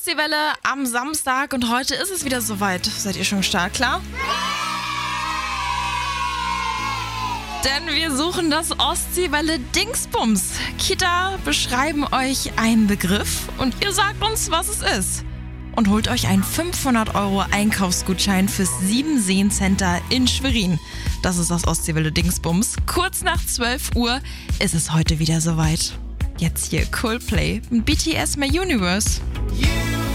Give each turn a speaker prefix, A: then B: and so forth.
A: Ostseewelle am Samstag und heute ist es wieder soweit. Seid ihr schon startklar? Denn wir suchen das Ostseewelle Dingsbums. Kita beschreiben euch einen Begriff und ihr sagt uns, was es ist. Und holt euch einen 500 € Einkaufsgutschein fürs 7-Seen-Center in Schwerin. Das ist das Ostseewelle Dingsbums. Kurz nach 12 Uhr ist es heute wieder soweit. Jetzt hier Coldplay, BTS My Universe.
B: You